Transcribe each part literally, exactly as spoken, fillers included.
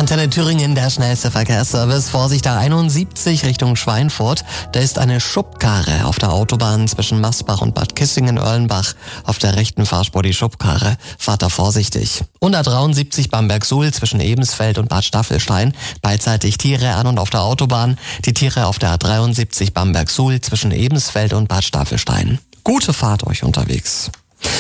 Antenne Thüringen, der schnellste Verkehrsservice. Vorsicht, A einundsiebzig Richtung Schweinfurt. Da ist eine Schubkarre auf der Autobahn zwischen Massbach und Bad Kissingen-Oerlenbach. Auf der rechten Fahrspur die Schubkarre. Fahrt da vorsichtig. Und A dreiundsiebzig Bamberg-Suhl zwischen Ebensfeld und Bad Staffelstein. Beidseitig Tiere an und auf der Autobahn. Die Tiere auf der A dreiundsiebzig Bamberg-Suhl zwischen Ebensfeld und Bad Staffelstein. Gute Fahrt euch unterwegs.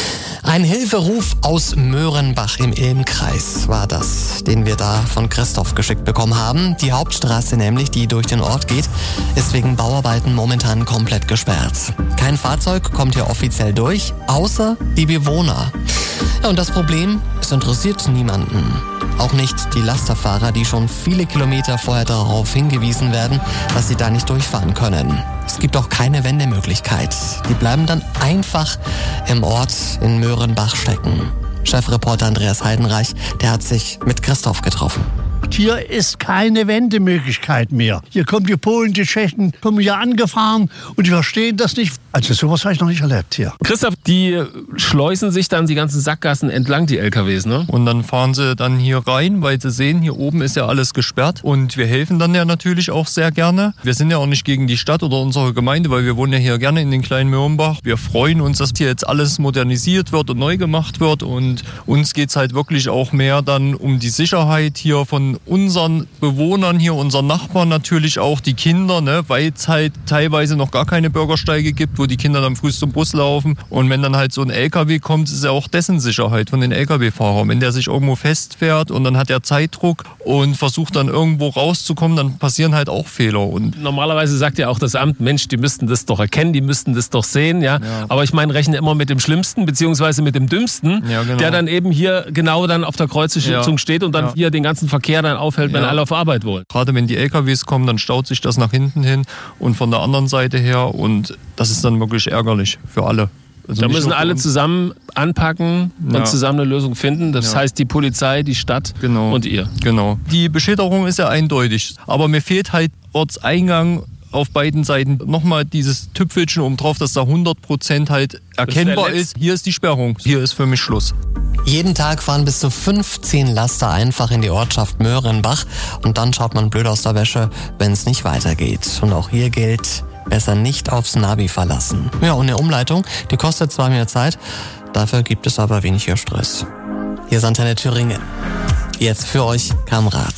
Ein Hilferuf aus Möhrenbach im Ilmkreis war das, den wir da von Christoph geschickt bekommen haben. Die Hauptstraße nämlich, die durch den Ort geht, ist wegen Bauarbeiten momentan komplett gesperrt. Kein Fahrzeug kommt hier offiziell durch, außer die Bewohner. Ja, und das Problem, es interessiert niemanden. Auch nicht die Lasterfahrer, die schon viele Kilometer vorher darauf hingewiesen werden, dass sie da nicht durchfahren können. Es gibt auch keine Wendemöglichkeit. Die bleiben dann einfach im Ort in Möhrenbach stecken. Chefreporter Andreas Heidenreich, der hat sich mit Christoph getroffen. Hier ist keine Wendemöglichkeit mehr. Hier kommen die Polen, die Tschechen, kommen hier angefahren und die verstehen das nicht. Also sowas habe ich noch nicht erlebt hier. Christoph, die schleusen sich dann die ganzen Sackgassen entlang, die L K Ws, ne? Und dann fahren sie dann hier rein, weil sie sehen, hier oben ist ja alles gesperrt. Und wir helfen dann ja natürlich auch sehr gerne. Wir sind ja auch nicht gegen die Stadt oder unsere Gemeinde, weil wir wohnen ja hier gerne in den kleinen Möhrenbach. Wir freuen uns, dass hier jetzt alles modernisiert wird und neu gemacht wird. Und uns geht es halt wirklich auch mehr dann um die Sicherheit hier von unseren Bewohnern hier, unseren Nachbarn natürlich auch, die Kinder, ne, weil es halt teilweise noch gar keine Bürgersteige gibt, wo die Kinder dann früh zum Bus laufen. Und wenn dann halt so ein L K W kommt, ist ja auch dessen Sicherheit von den L K W-Fahrern. Wenn der sich irgendwo festfährt und dann hat er Zeitdruck und versucht dann irgendwo rauszukommen, dann passieren halt auch Fehler. Und normalerweise sagt ja auch das Amt, Mensch, die müssten das doch erkennen, die müssten das doch sehen. Ja? Ja. Aber ich meine, rechne immer mit dem Schlimmsten, beziehungsweise mit dem Dümmsten, ja, genau. Der dann eben hier genau dann auf der Kreuzung ja. steht und dann ja. hier den ganzen Verkehr dann aufhält, wenn ja. alle auf Arbeit wollen. Gerade wenn die L K Ws kommen, dann staut sich das nach hinten hin und von der anderen Seite her und das ist dann wirklich ärgerlich für alle. Also da müssen alle zusammen anpacken und ja. zusammen eine Lösung finden. Das ja. heißt die Polizei, die Stadt genau. und ihr. Genau. Die Beschilderung ist ja eindeutig, aber mir fehlt halt Ortseingang auf beiden Seiten nochmal dieses Tüpfelchen oben drauf, dass da hundert Prozent halt erkennbar ist. Hier ist die Sperrung. Hier ist für mich Schluss. Jeden Tag fahren bis zu fünfzehn Laster einfach in die Ortschaft Möhrenbach und dann schaut man blöd aus der Wäsche, wenn es nicht weitergeht. Und auch hier gilt, besser nicht aufs Navi verlassen. Ja, und eine Umleitung, die kostet zwar mehr Zeit, dafür gibt es aber weniger Stress. Hier ist Antenne Thüringen. Jetzt für euch Kamrat.